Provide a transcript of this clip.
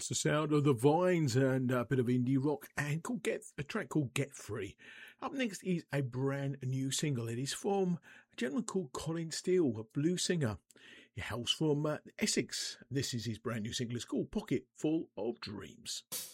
the sound of the Vines and a bit of indie rock and a track called Get Free. Up next is a brand new single. It is from a gentleman called Colin Steele, a blues singer. He hails from Essex. This is his brand new single. It's called Pocket Full of Dreams.